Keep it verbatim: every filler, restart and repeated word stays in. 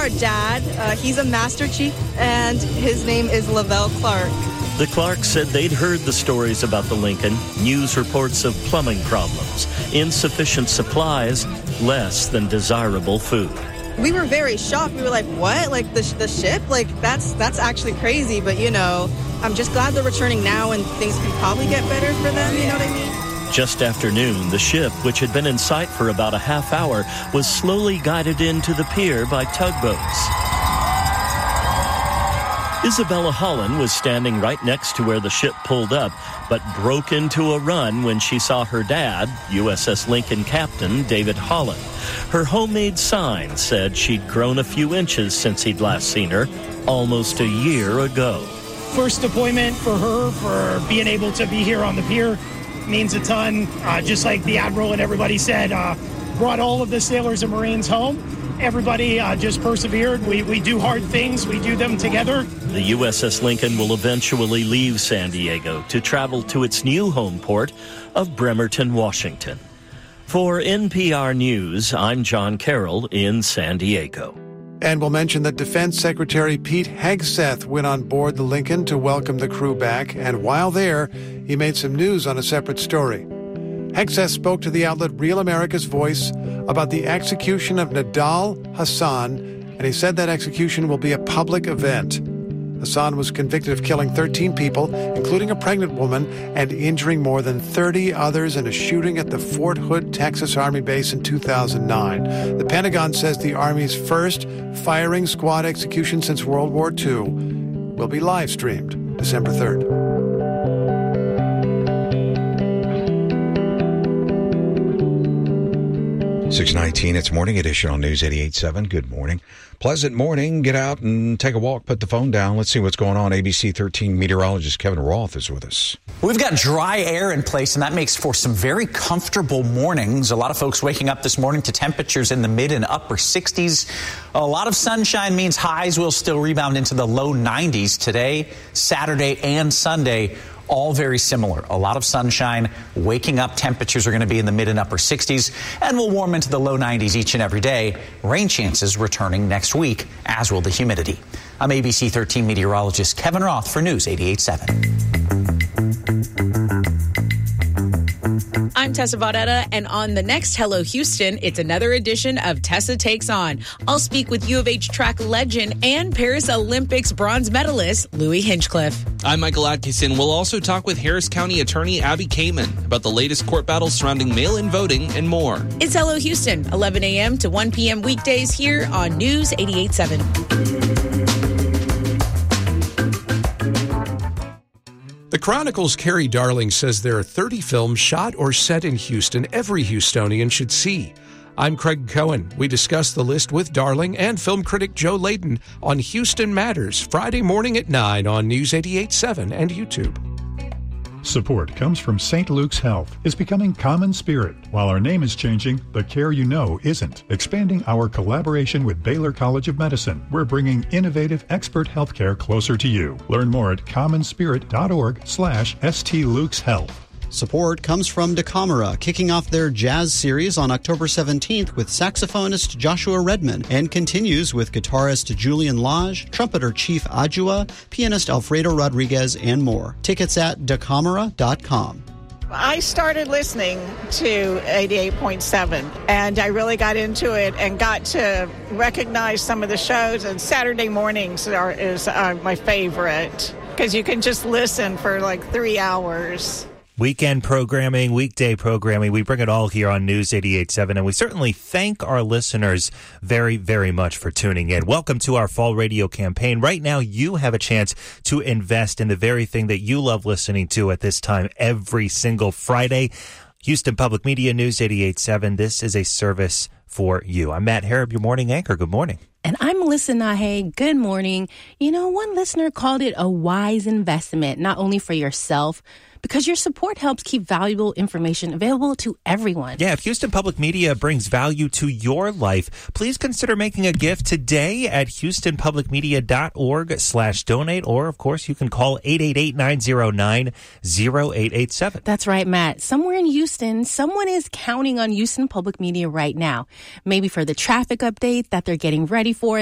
our dad. Uh, he's a Master Chief, and his name is Lavelle Clark. The Clarks said they'd heard the stories about the Lincoln, news reports of plumbing problems, insufficient supplies, less than desirable food. We were very shocked. We were like, what? Like the, the ship? Like that's that's actually crazy. But, you know, I'm just glad they're returning now and things can probably get better for them. You know what I mean? Just after noon, the ship, which had been in sight for about a half hour, was slowly guided into the pier by tugboats. Isabella Holland was standing right next to where the ship pulled up, but broke into a run when she saw her dad, U S S Lincoln Captain David Holland. Her homemade sign said she'd grown a few inches since he'd last seen her, almost a year ago. First deployment for her, for being able to be here on the pier, means a ton. Uh, just like the Admiral and everybody said, uh, brought all of the sailors and Marines home. Everybody uh, just persevered. We, we do hard things. We do them together. The U S S Lincoln will eventually leave San Diego to travel to its new home port of Bremerton, Washington. For N P R News, I'm John Carroll in San Diego. And we'll mention that Defense Secretary Pete Hegseth went on board the Lincoln to welcome the crew back. And while there, he made some news on a separate story. Hegseth spoke to the outlet Real America's Voice about the execution of Nidal Hasan, and he said that execution will be a public event. Hasan was convicted of killing thirteen people, including a pregnant woman, and injuring more than thirty others in a shooting at the Fort Hood, Texas Army base in two thousand nine. The Pentagon says the Army's first firing squad execution since World War Two will be live-streamed December third. six nineteen, it's Morning Edition on News eighty-eight point seven. Good morning. Pleasant morning. Get out and take a walk. Put the phone down. Let's see what's going on. A B C thirteen meteorologist Kevin Roth is with us. We've got dry air in place, and that makes for some very comfortable mornings. A lot of folks waking up this morning to temperatures in the mid and upper sixties. A lot of sunshine means highs will still rebound into the low nineties today, Saturday, and Sunday. All very similar. A lot of sunshine. Waking up temperatures are going to be in the mid and upper sixties, and will warm into the low nineties each and every day. Rain chances returning next week, as will the humidity. I'm A B C thirteen meteorologist Kevin Roth for News eighty-eight point seven. I'm Tessa Baudetta, and on the next Hello Houston, it's another edition of Tessa Takes On. I'll speak with U of H track legend and Paris Olympics bronze medalist Louis Hinchcliffe. I'm Michael Atkinson. We'll also talk with Harris County Attorney Abby Kamen about the latest court battles surrounding mail-in voting and more. It's Hello Houston, eleven a.m. to one p.m. weekdays here on News eighty-eight point seven. The Chronicle's Carrie Darling says there are thirty films shot or set in Houston every Houstonian should see. I'm Craig Cohen. We discuss the list with Darling and film critic Joe Layden on Houston Matters, Friday morning at nine on News eighty-eight point seven and YouTube. Support comes from Saint Luke's Health. It's becoming common spirit. While our name is changing, the care you know isn't. Expanding our collaboration with Baylor College of Medicine, we're bringing innovative expert healthcare closer to you. Learn more at commonspirit.org slash St. Luke's Health. Support comes from DeCamera, kicking off their jazz series on October seventeenth with saxophonist Joshua Redman, and continues with guitarist Julian Lage, trumpeter Chief Adjua, pianist Alfredo Rodriguez, and more. Tickets at decamera dot com. I started listening to eighty-eight point seven, and I really got into it and got to recognize some of the shows, and Saturday mornings are, is uh, my favorite, because you can just listen for like three hours. Weekend programming, weekday programming, we bring it all here on News eighty-eight point seven, and we certainly thank our listeners very, very much for tuning in. Welcome to our fall radio campaign. Right now, you have a chance to invest in the very thing that you love listening to at this time every single Friday. Houston Public Media News eighty-eight point seven, this is a service for you. I'm Matt Harrop, your morning anchor. Good morning. And I'm Melissa Nahe. Good morning. You know, one listener called it a wise investment, not only for yourself, because your support helps keep valuable information available to everyone. Yeah, if Houston Public Media brings value to your life, please consider making a gift today at houstonpublicmedia.org slash donate. Or, of course, you can call eight eight eight, nine zero nine, zero eight eight seven. That's right, Matt. Somewhere in Houston, someone is counting on Houston Public Media right now. Maybe for the traffic update that they're getting ready for,